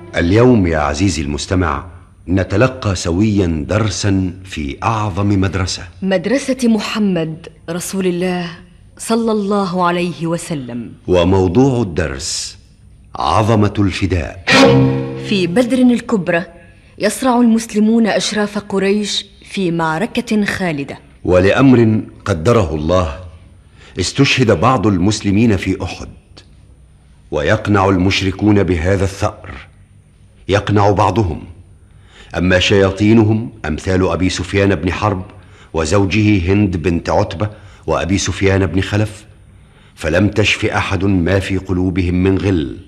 اليوم يا عزيزي المستمع نتلقى سويا درسا في أعظم مدرسة محمد رسول الله صلى الله عليه وسلم. وموضوع الدرس عظمة الفداء. في بدر الكبرى يصرع المسلمون أشراف قريش في معركة خالدة، ولأمر قدره الله استشهد بعض المسلمين في أحد، ويقنع المشركون بهذا الثأر، يقنع بعضهم. أما شياطينهم أمثال أبي سفيان بن حرب وزوجه هند بنت عتبة وأبي سفيان بن خلف فلم تشف أحد ما في قلوبهم من غل،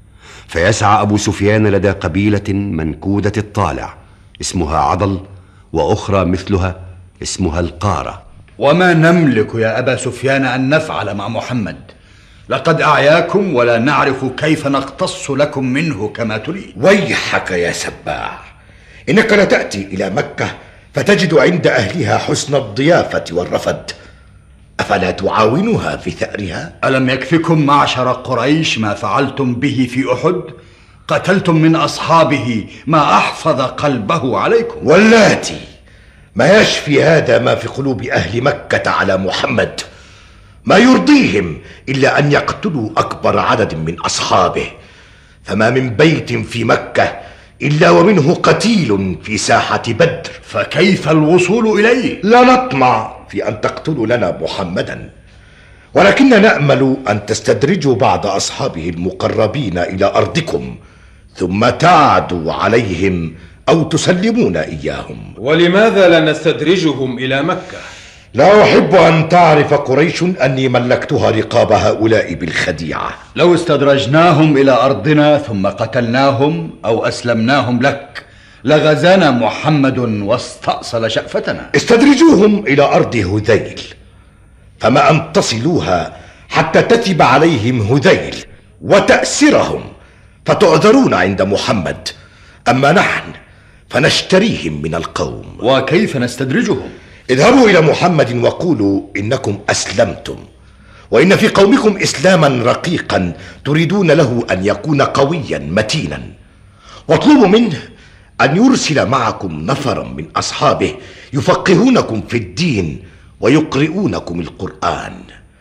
فيسعى أبو سفيان لدى قبيلة منكودة الطالع اسمها عضل، وأخرى مثلها اسمها القارة. وما نملك يا أبا سفيان أن نفعل مع محمد؟ لقد أعياكم ولا نعرف كيف نقتص لكم منه كما تريد. ويحك يا سباع، إنك لتأتي إلى مكة فتجد عند أهلها حسن الضيافة والرفد، أفلا تعاونها في ثأرها؟ ألم يكفكم معشر قريش ما فعلتم به في أحد؟ قتلتم من أصحابه ما أحفظ قلبه عليكم. واللاتي ما يشفي هذا ما في قلوب أهل مكة على محمد، ما يرضيهم إلا أن يقتلوا أكبر عدد من أصحابه، فما من بيت في مكة إلا ومنه قتيل في ساحة بدر. فكيف الوصول إليه؟ لا نطمع في أن تقتلوا لنا محمدا، ولكننا نأمل أن تستدرجوا بعض أصحابه المقربين إلى أرضكم ثم تعدوا عليهم أو تسلمون إياهم. ولماذا لا نستدرجهم إلى مكة؟ لا أحب أن تعرف قريش أني ملكتها رقاب هؤلاء بالخديعة. لو استدرجناهم إلى أرضنا ثم قتلناهم أو أسلمناهم لك لغزانا محمد واستأصل شأفتنا. استدرجوهم إلى أرض هذيل، فما أن تصلوها حتى تتب عليهم هذيل وتأسرهم فتعذرون عند محمد، أما نحن فنشتريهم من القوم. وكيف نستدرجهم؟ اذهبوا إلى محمد وقولوا إنكم أسلمتم، وإن في قومكم إسلاما رقيقا تريدون له أن يكون قويا متينا، واطلبوا منه أن يرسل معكم نفرا من أصحابه يفقهونكم في الدين ويقرؤونكم القرآن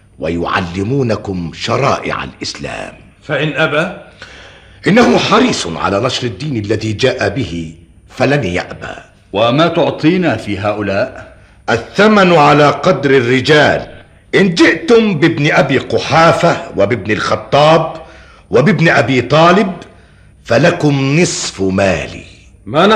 ويعلمونكم شرائع الإسلام. فإن أبى؟ إنه حريص على نشر الدين الذي جاء به فلن يأبى. وما تعطينا في هؤلاء؟ الثمن على قدر الرجال. إن جئتم بابن أبي قحافة وبابن الخطاب وبابن أبي طالب فلكم نصف مالي. ما